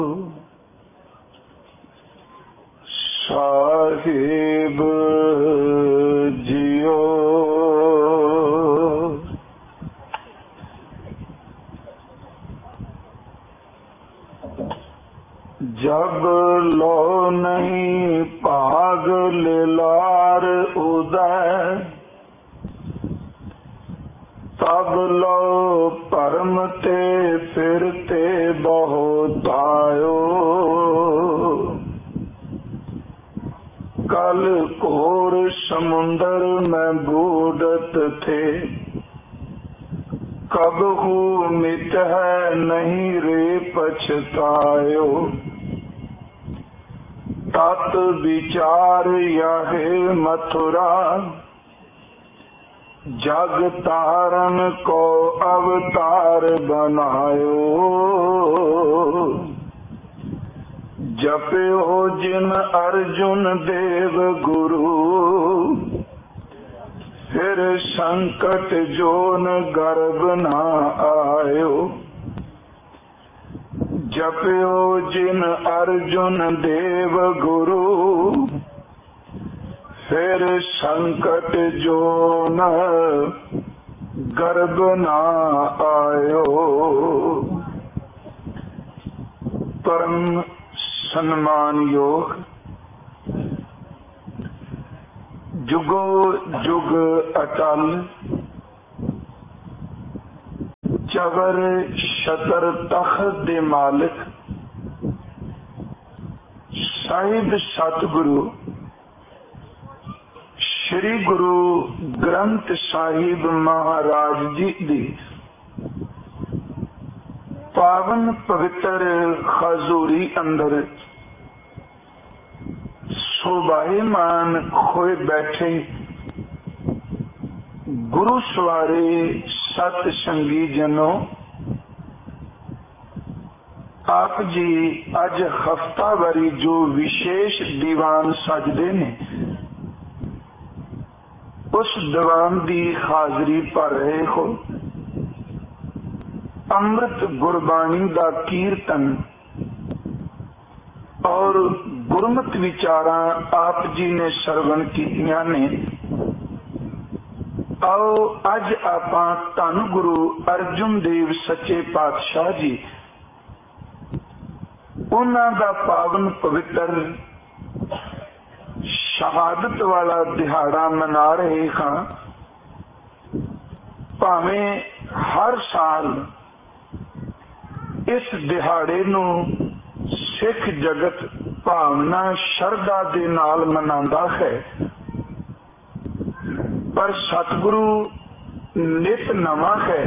ਸਾਹਿਬ JIO जब लो नहीं भाग लिलार उदय तब लो परम ते फिरते बहुत आयो। कल घोर समुंदर में बूढ़त थे कबहू मिट है नहीं रे पछतायो। तत विचार यहे मथुरा जग तारण को अवतार बनायो। जप्यो जिन अर्जुन देव गुरु फिर संकट जोन गर्भ ना आयो। जप्यो जिन अर्जुन देव गुरु फिर संकट जोन गर्भ ना आयो। परम सन्मान योग जुगो जुग अटल चवर शतर तख्त दे मालिक साहिब सतगुरु श्री गुरु ग्रंथ साहिब महाराज जी दी पावन पवित्र खजूरी अंदर शोभायमान होए बैठे गुरु सवारे सत संगी जनों, आप जी अज हफ्तावारी जो विशेष दीवान सजदे ने उस दीवान की हाजरी पर रहे हो। अमृत गुरबाणी का कीर्तन और गुरमत विचारा आप जी ने श्रवण कीतियां ने। आओ अज आपां धन गुरु अर्जुन देव सच्चे पातशाह जी उन्हां दा पावन पवित्र शहादत वाला दिहाड़ा मना रहे हां। भावें हर साल इस दिहाड़े नूं सिख जगत भावना शरधा दे नाल मनांदा है, पर सतगुरु नित नवा है।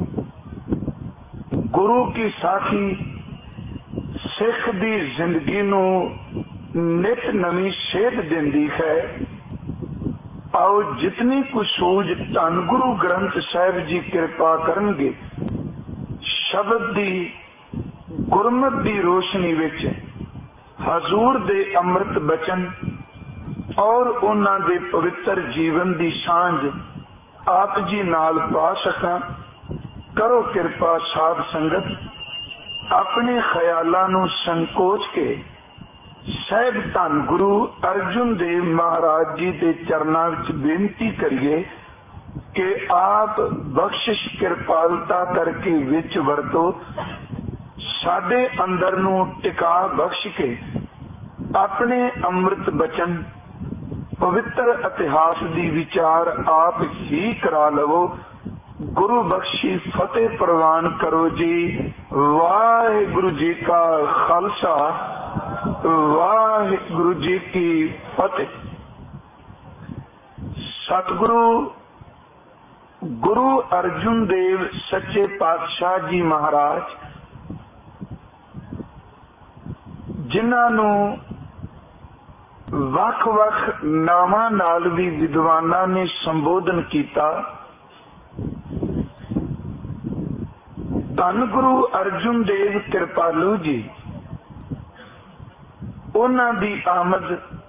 गुरु की साखी सिख दी जिंदगी नूं नित नवी सेध दिंदी है। आओ जितनी कुछ सूझ धन गुरु ग्रंथ साहिब जी कृपा करनगे शब्द दी गुरमत दी रोशनी विच हजूर दे अमृत बचन और उन्हां दे पवित्र जीवन दी सांझ आप जी नाल पा सकां। करो कृपा साध संगत अपने ख्यालां नूं संकोच के साहिब धन गुरु अर्जुन देव महाराज जी दे चरनां विच बेनती करिए कि आप बख्शिश कृपालता करके विच वरतो साडे अंदर नूं टिका बख्श के अपने अमृत बचन पवित्र इतिहास दी विचार आप ही करा लवो। गुरु बख्शी फतेह प्रवान करो जी। वाहिगुरु जी का खालसा वाहिगुरु जी की फतेह। सतगुरु गुरु अर्जुन देव सच्चे पातशाह जी महाराज जिन्हां नूं वख-वख नावां नाल भी विद्वानां ने संबोधन किया। धन गुरु अर्जुन देव कृपालू जी उन्हां दी आमद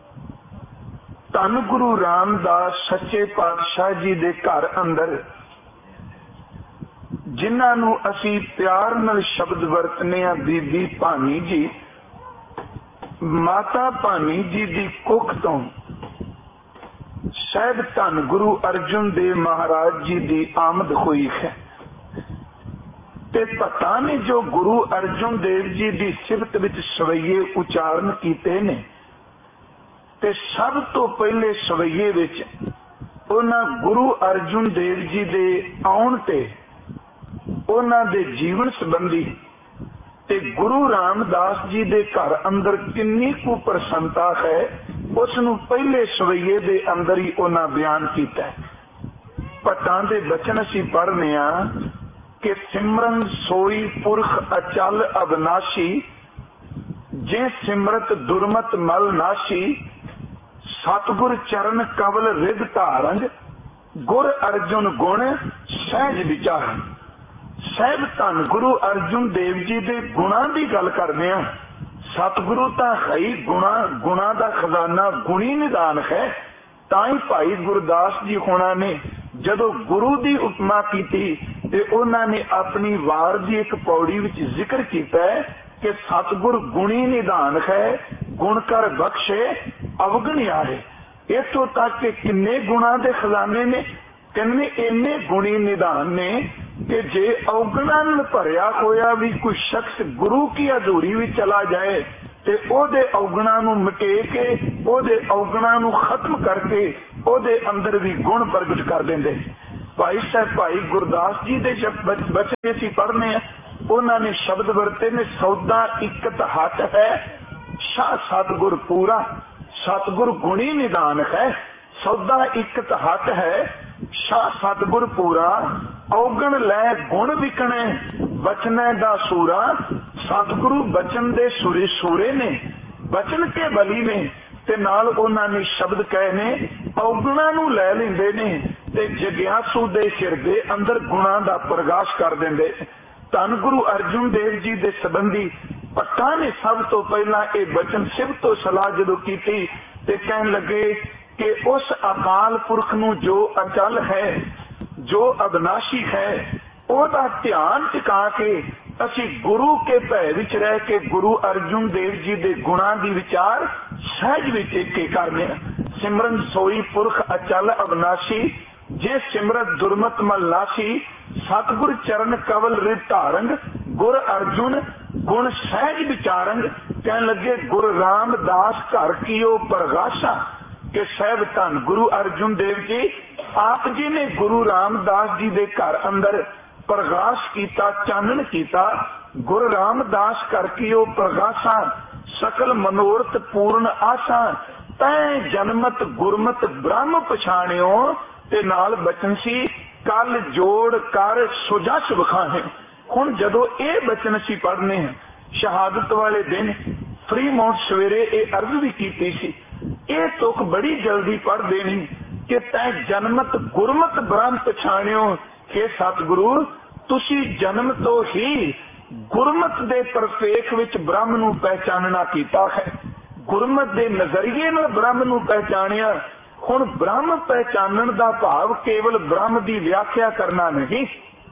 धन गुरु रामदास सच्चे पातशाह जी दे घर अंदर जिन्हां नूं असीं प्यार नाल शब्द वरतने आ बीबी भानी जी, माता भानी जी दी कुख तो शायद धन गुरु अर्जुन देव महाराज जी दी आमद हुई है। ते पता नहीं जो गुरु अर्जुन देव जी दी सिफत विच सवैये उचारण कीते ने, ते सब तो पहले सवैये विच उन्हां गुरु अर्जुन देव जी दे आउण ते उन्हां दे जीवन संबंधी ते गुरु रामदास जी दे घर अंदर किन्नी कु प्रसन्नता है, उसनूं पहले सवैये दे अंदर ही उन्हां बयान कीता है। भट्टां दे बचन असीं पढ़ने आ कि सिमरन सोई पुरख अचल अविनाशी, जे सिमरत दुर्मत मल नाशी, सतगुर चरण कवल रिद धारंग, गुर अर्जुन गुण सहज विचार। साहब धन गुरु अर्जुन देव जी दे गुणां दी गल करदे आ। सतगुरु तां है ही गुणां दा खजाना, गुणी निदान है। तां ही भाई गुरदास जी होना ने जदों गुरु दी उपमा कीती ते उन्हां ने अपनी वार दी एक पौड़ी विच जिक्र कीता है कि सतगुर गुणी निदान है, गुण कर बख्शे अवगण आए। इत्थों तक कि किन्ने गुणां दे खजाने ने, किन्ने इन्ने गुणी निदान ने कि जे अवगुणां नाल भरिया होया भी कोई शख्स गुरु की हजूरी विच चला जाए ते ओदे अवगुणां नूं मिटे के, ओदे अवगुणां नूं खत्म करके ओदे अंदर भी गुण प्रगट कर देंदे। भाई साहब भाई गुरदास जी दे बचन असीं पढ़ने आ, उन्हां ने शब्द वरते ने, सौदा इकत हट है शाह सतगुर पूरा, सतगुर गुणी निदान है। सौदा इकत हट है शाह सतगुर पूरा, औगण लै गुण विकणे बचने दा सूरा। सतगुरु बचन दे सुरे सूरे ने, बचन के बली ने, ते नाल उन्हां ने शब्द कहे ने, औगुणां नूं लै लैंदे ने ते जग्यासू दे हिरदे अंदर गुणां दा प्रकाश कर देंदे। धन गुरु अर्जुन देव जी दे संबंधी भट्टां ने सब तो पहला ये बचन सिब तो सलाह जदों कीती ते कहन लगे कि उस अकाल पुरख नूं जो अचल है, जो अविनाशी है, ओदा ध्यान टिका के असी गुरु के भय विच रह के गुरु अर्जुन देव जी दे गुणां दी विचार सहज विच के करने। सिमरन सोई पुरख अचल अविनाशी, जे सिमरत दुर्मत मल नाशी, सतगुर चरण कवल रिद धारंग, गुर अर्जुन गुण सहज विचारंग। कहन लगे गुरु रामदास घर कीओ प्रगाशा, कि साहब धन गुरु अर्जुन देव जी आप जी ने गुरु रामदास जी दे घर अंदर प्रकाश कीता, चानन कीता। गुरु रामदास कर कीओ प्रगाशा, सकल मनोरथ पूर्ण आशा, तै जन्मत गुरमत ब्रह्म पछाणियो। ते नाल बचन सी कल जोड़ कर सुजस विखाहे। हुण जदों ये बचन सी पढ़ने हैं, शहादत वाले दिन फ्री माउंट सवेरे ये अर्ज भी कीती सी, ये तुक बड़ी जल्दी पढ़ देनी कि तै जन्मत गुरमत ब्रह्म पछाणियो। कि सतगुरु तुसी जन्म तो ही गुरमत दे परफेख विच ब्रह्म नूं पहचानना कीता है, गुरमत दे नजरिए नाल ब्रह्म नूं पहचानिया। हुण ब्रह्म पहचानण दा भाव केवल ब्रह्म दी व्याख्या करना नहीं,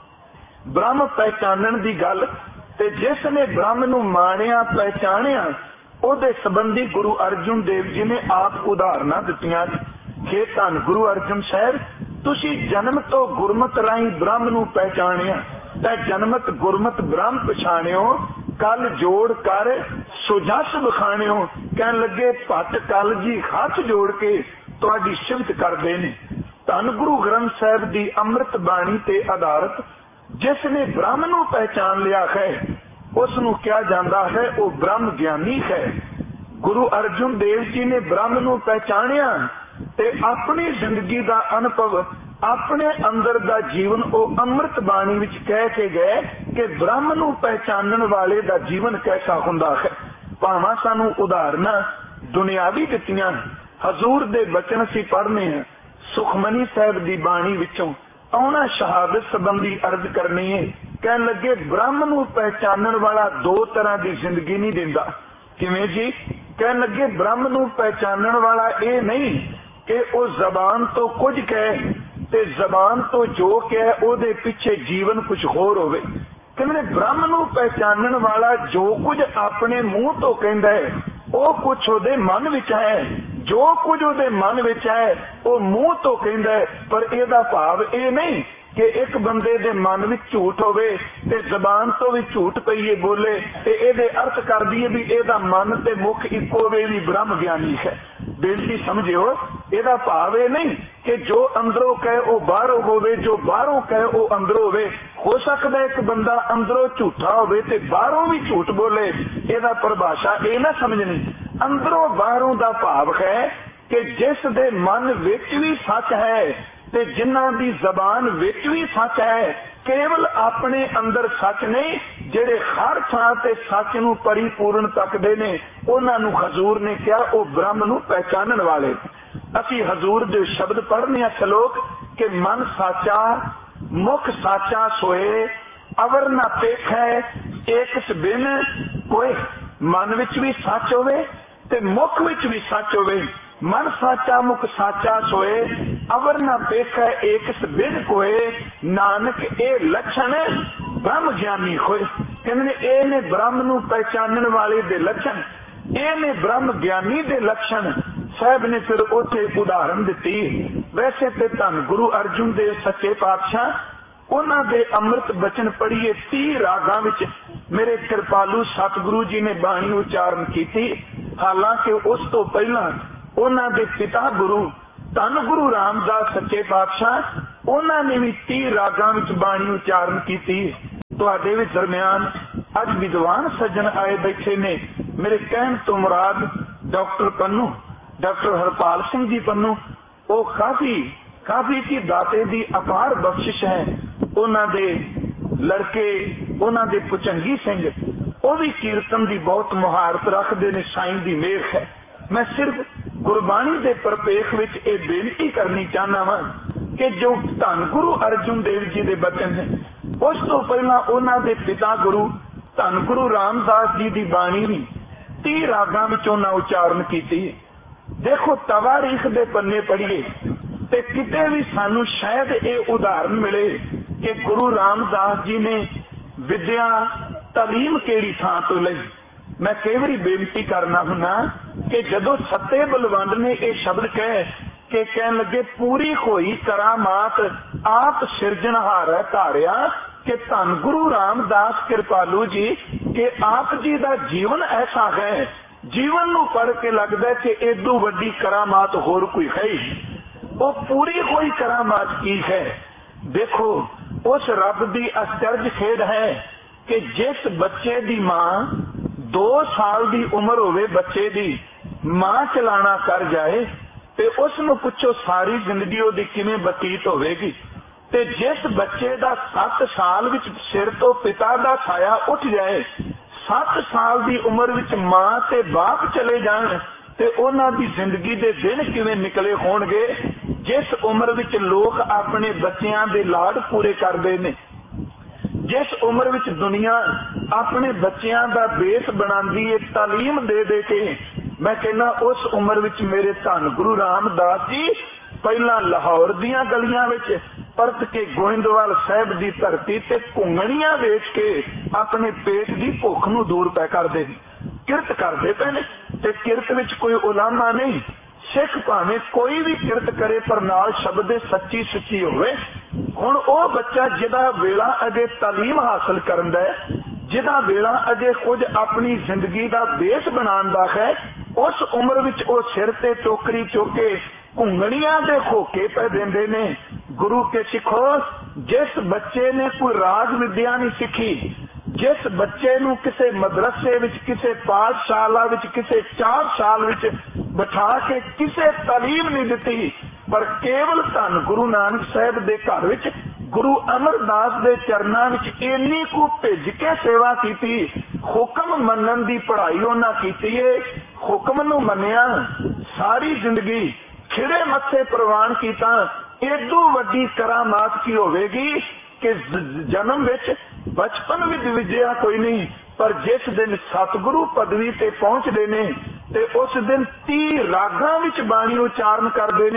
ब्रह्म पहचानण दी गल ते जिस ने ब्रह्म नूं माणिया पहचानिया ओदे संबंधी गुरु अर्जुन देव जी ने आप उदाहरणां दित्तियां। कि धन गुरु अर्जुन साहब तुसी जन्म तो गुरमत राही ब्रह्म नूं पहचानिया, ते जन्मत गुरमत ब्रह्म पछाणियो, कल जोड़ कर सुजस विखाणियो। कहन लगे भट्ट कल जी हाथ जोड़ के तुहाडी सिफत करदे ने। धन गुरु ग्रंथ साहिब दी अमृत बाणी ते आधारित जिसने ब्रह्म नूं पहचान लिया है उसनूं कहा जाता है वो ब्रह्म ज्ञानी है। गुरु अर्जुन देव जी ने ब्रह्म नूं पहचानिया ते अपनी जिंदगी दा अनुभव अपने अंदर दा जीवन वो अमृत बाणी विच कह के गए कि ब्रह्म नूं पहचानण वाले दा जीवन कैसा हुंदा है। भावां सानूं उदाहरणां दुनियावी दित्तियां, हजूर दे बचन सी पढ़ने हैं। सुखमनी साहब दी बाणी विचों आउणा शहादत संबंधी अर्ज करनी है। कहन लगे ब्रह्म नूं पहचानण वाला दो तरह की जिंदगी नहीं दिंदा। किवें जी? कहन लगे ब्रह्म नूं पहचानण वाला ये नहीं कि वो जबान तो कुछ कहे ते जबान तो जो कहे ओदे पिछे जीवन कुछ होर होवे। कहने ब्रह्म नूं पहचानण वाला जो कुछ अपने मुंह तो कहंदा है वो कुछ ओदे मन विच है, जो कुछ ओदे मन विच है वो मुंह तो कहंदा है, पर इहदा भाव ये नहीं कि एक बंदे दे मन विच झूठ होवे ते जबान तो भी झूठ पईए बोले ते इहदे अर्थ कर दईए भी इहदा मन ते मुख इक्को वे भी ब्रह्म ज्ञानी है। बेनती समझियो, इहदा भाव ये नहीं कि जो अंदरों कहे वो बाहरों होवे, जो बाहरों कहे वो अंदरों होवे। हो सकता है एक बंदा अंदरों झूठा होवे ते बाहरों भी झूठ बोले, इहदा परिभाषा ये ना समझनी। अंदरों बाहरों दा भाव है कि जिस दे मन विच भी सच है ते जिन्हां दी जबान विच भी सच है, केवल अपने अंदर सच नहीं, जेड़े हर थां ते सच नूं परिपूर्ण तकदे ने उन्हां नूं हजूर ने कहा वो ब्रह्म नूं पहचानण वाले। असीं हजूर दे शब्द पढ़ने आ श्लोक कि मन साचा मुख साचा सोए अवर ना पेख है एक बिन कोई। मन विच भी सच होवे ते मुख विच भी सच होवे। मन साचा मुख साचा सोए अवर ना पेख है एक बिन कोए। नानक ए लक्षण ब्रह्म ज्ञानी होए। कहने ए ने ब्रह्म नूं पहचानण वाले दे लक्षण, ए ने ब्रह्म ज्ञानी दे लक्षण। साहब ने फिर उथे उदाहरण दिती। वैसे ते धन गुरु अर्जुन देव सच्चे पातशाह उन्हां दे अमृत बचन पढ़िए 30 रागां विच मेरे कृपालू सतगुरु जी ने बाणी उचारण की। हालांकि उस तो पहला उन्हां दे पिता गुरु धन गुरु रामदास सच्चे पातशाह उन्हां ने भी 30 रागां विच बाणी उचारण की। तुहाडे विच दरम्यान अज विद्वान सज्जन आए बैठे ने। मेरे कहण तो मुराद डॉक्टर पन्नू, डॉक्टर हरपाल सिंह जी पन्नू, वो काफी की दाते दी अपार बख्शिश है। उन्हां दे लड़के उन्हां दे पुचंगी सिंह वो भी कीर्तन दी बहुत मुहारत रखते ने। साईं दी मेहर है। मैं सिर्फ गुरबाणी दे परपेख विच ये बेनती करनी चाहना वा कि जो धन गुरु अर्जुन देव जी दे बचन ने, उस तो पहला उन्हां दे पिता गुरु धन गुरु रामदास जी दी बाणी भी 30 रागां विच उन्हां उचारण कीती। देखो तवारीख दे पन्ने पढ़िए ते किते भी सानू शायद ये उदाहरण मिले कि गुरु रामदास जी ने विद्या तालीम केड़ी थां तो लई। मैं कई बारी बेनती करना हुन्ना कि जदों सत्ते बलवंड ने ये शब्द कहे कि कहन लगे पूरी होई करामात आप सिरजनहार धारिया कि धन गुरु रामदास कृपालू जी के आप जी का जीवन ऐसा है, जीवन नूं पढ़ के लगता है कि एदू वड्डी करामात होर कोई है ही। वो पूरी होई करामात की है। देखो उस रब दी आश्चर्य खेद है कि जिस बच्चे दी मां 2 साल दी उम्र होवे, बच्चे दी मां चलाना कर जाए ते उस नूं पुछो सारी जिंदगी ओदी किवें बतीत होवेगी। ते जिस बच्चे दा 7 साल विच सिर तो पिता दा साया उठ जाए, 7 साल दी उम्र विच मां ते बाप चले जाण ते उन्हां दी जिंदगी दे दिन किवें निकले होणगे। जिस उम्र विच लोग अपने बच्चियां दे लाड पूरे करदे ने, जिस उम्र विच दुनिया अपने बच्चियां दा बेस बनांदी है तालीम दे दे के, मैं कहना उस उम्र विच मेरे धन गुरु रामदास जी पहला लाहौर दियां गलियां विच परत के गोइंदवाल साहब दी धरती ते घुंगणियां वेच के अपने पेट दी भुख नूं दूर पै करदे किरत करदे पे ने। ते किरत विच कोई उलामा नहीं, सिख भावें कोई भी किरत करे पर नाल शब्द सच्ची सुची होवे। हुण ओह बच्चा जिहदा वेला अजे तालीम हासिल करन दा है, जिहदा वेला अजे कुछ अपनी जिंदगी दा बेस बनाउण दा है, उस उम्र विच ओह सिर ते टोकरी चुक के घुंगणियां दे होके पै देंदे ने। गुरु के सिखो, जिस बच्चे ने कोई राज विद्या नहीं सीखी, जिस बच्चे नूं किसे मदरसे विच, किसे पाठशाला विच, किसे 4 साल विच बिठा के किसे तालीम नहीं दिती, पर केवल धन गुरु नानक साहब दे घर विच गुरु अमरदास दे चरनां विच इन्नी को भेज के सेवा की, हुक्म मनन दी पढ़ाई उन्हां कीती है। हुक्म नूं मन्निया, सारी जिंदगी खिड़े मत्थे प्रवान कीता। एदू वड्डी करामात की होवेगी कि जन्म विच बचपन विच विद्या कोई नहीं, पर जिस दिन सतगुरु पदवी ते पहुंचदे ने ते उस दिन 30 रागां विच बाणी उचारण करदे ने,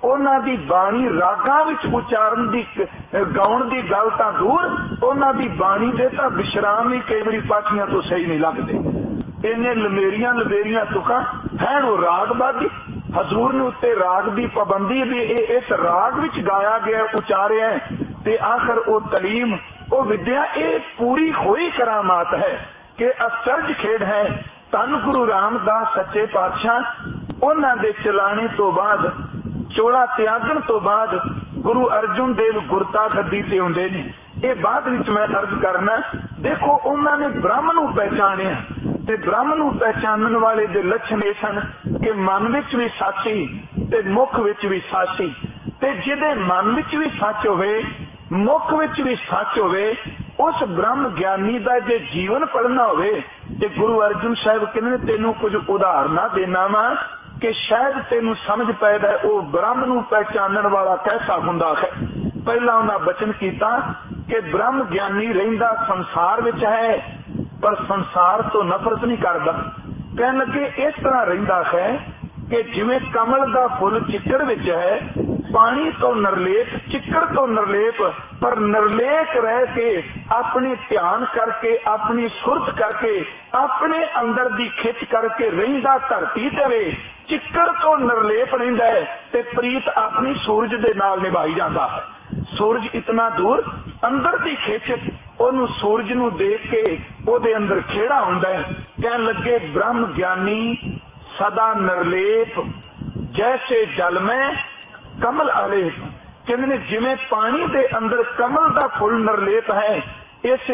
ਉਹਨਾਂ ਦੀ ਬਾਣੀ ਰਾਗਾਂ ਵਿੱਚ ਉਚਾਰਨ ਦੀ ਗਾਉਣ ਦੀ ਗੱਲ ਤਾਂ ਦੂਰ, ਉਹਨਾਂ ਦੀ ਬਾਣੀ ਦੇ ਤਾਂ ਵਿਸ਼ਰਾਮ ਵੀ ਕਈ ਵਾਰੀ ਪਾਠੀਆਂ ਤੋਂ ਸਹੀ ਨਹੀਂ ਲੱਗਦੇ। ਇੰਨੇ ਲੰਬੇਰੀਆਂ ਤੁਕਾਂ ਹੈਣ ਉਹ ਰਾਗਬਾਦੀ। ਹਜ਼ੂਰ ਨੇ ਉੱਤੇ ਰਾਗ ਦੀ ਪਾਬੰਦੀ ਵੀ ਇਸ ਰਾਗ ਵਿੱਚ ਗਾਇਆ ਗਿਆ, ਉਚਾਰਿਆ, ਤੇ ਆਖਰ ਉਹ ਤਲੀਮ, ਉਹ ਵਿਦਿਆ, ਇਹ ਪੂਰੀ ਹੋਈ ਕਰਾਮਾਤ ਹੈ ਕਿ ਅਚਰਜ ਖੇਡ ਹੈ। ਧੰਨ ਗੁਰੂ ਰਾਮਦਾਸ ਸੱਚੇ ਪਾਤਸ਼ਾਹ, ਉਹਨਾਂ ਦੇ ਚਲਾਣੇ ਤੋਂ ਬਾਅਦ, ਚੋਲਾ ਤਿਆਗਣ ਤੋਂ ਬਾਅਦ ਗੁਰੂ ਅਰਜਨ ਦੇਵ ਗੁਰਤਾ ਗੱਦੀ ਤੇ ਆਉਂਦੇ ਨੇ। ਇਹ ਬਾਅਦ ਵਿੱਚ ਮੈਂ ਅਰਜ਼ ਕਰਨਾ। ਦੇਖੋ, ਉਹਨਾਂ ਨੇ ਬ੍ਰਹਮ ਨੂੰ ਪਹਿਚਾਣਿਆ, ਤੇ ਬ੍ਰਹਮ ਨੂੰ ਪਹਿਚਾਨਣ ਵਾਲੇ ਦੇ ਲੱਛਣ ਇਹ ਸਨ ਕਿ ਮਨ ਵਿੱਚ ਵੀ ਸਾਚੀ ਤੇ ਮੁਖ ਵਿੱਚ ਵੀ ਸਾਚੀ। ਤੇ ਜਿਹਦੇ ਮਨ ਵਿੱਚ ਵੀ ਸੱਚ ਹੋਵੇ, ਮੁਖ ਵਿੱਚ ਵੀ ਸੱਚ ਹੋਵੇ, ਉਸ ਬ੍ਰਹਮ ਗਿਆਨੀ ਦਾ ਜੇ ਜੀਵਨ ਪੜ੍ਹਨਾ ਹੋਵੇ, ਤੇ ਗੁਰੂ ਅਰਜਨ ਸਾਹਿਬ ਕਹਿੰਦੇ ਤੈਨੂੰ ਕੁਝ ਉਦਾਹਰਨਾਂ ਦੇਣਾ ਵਾ ਕਿ ਸ਼ਾਇਦ ਤੈਨੂੰ ਸਮਝ ਪੈਦਾ ਉਹ ਬ੍ਰਹਮ ਨੂੰ ਪਹਿਚਾਨਣ ਵਾਲਾ ਕੈਸਾ ਹੁੰਦਾ ਹੈ। ਪਹਿਲਾਂ ਉਹਨਾਂ ਬਚਨ ਕੀਤਾ ਕਿ ਬ੍ਰਹਮ ਗਿਆਨੀ ਰਹਿੰਦਾ ਸੰਸਾਰ ਵਿੱਚ ਹੈ, ਪਰ ਸੰਸਾਰ ਤੋਂ ਨਫ਼ਰਤ ਨਹੀਂ ਕਰਦਾ। ਕਹਿਣ ਲੱਗੇ ਇਸ ਤਰ੍ਹਾਂ ਰਹਿੰਦਾ ਹੈ ਕਿ ਜਿਵੇਂ ਕਮਲ ਦਾ ਫੁੱਲ ਚਿੱਕੜ ਵਿੱਚ ਹੈ, ਪਾਣੀ ਤੋਂ ਨਿਰਲੇਪ, ਚਿੱਕੜ ਤੋਂ ਨਿਰਲੇਪ, ਪਰ ਨਿਰਲੇਪ ਰਹਿ ਕੇ ਆਪਣੇ ਧਿਆਨ ਕਰਕੇ, ਆਪਣੀ ਸੁਰਤ ਕਰਕੇ, ਆਪਣੇ ਅੰਦਰ ਦੀ ਖਿੱਚ ਕਰਕੇ ਰਹਿੰਦਾ ਧਰਤੀ ਤੇ ਵੇ, ਚਿੱਕੜ ਤੋਂ ਨਿਰਲੇਪ ਰਹਿੰਦਾ ਹੈ ਤੇ ਪ੍ਰੀਤ ਆਪਣੀ ਸੂਰਜ ਦੇ ਨਾਲ ਨਿਭਾਈ ਜਾਂਦਾ ਹੈ। ਸੂਰਜ ਇਤਨਾ ਦੂਰ, ਅੰਦਰ ਦੀ ਖਿੱਚ ਉਹਨੂੰ ਸੂਰਜ ਨੂੰ ਦੇਖ ਕੇ ਉਹਦੇ ਅੰਦਰ ਖੇੜਾ ਹੁੰਦਾ ਹੈ। ਕਹਿਣ ਲੱਗੇ ਬ੍ਰਹਮ ਗਿਆਨੀ ਸਦਾ ਨਿਰਲੇਪ, ਜੈਸੇ ਜਲ ਮੈਂ ਕਮਲ ਆਲੇਪ। ਕਹਿੰਦੇ ਨੇ ਜਿਵੇਂ ਪਾਣੀ ਦੇ ਅੰਦਰ ਕਮਲ ਦਾ ਫੁੱਲ ਨਿਰਲੇਪ ਹੈ, ਇਸੇ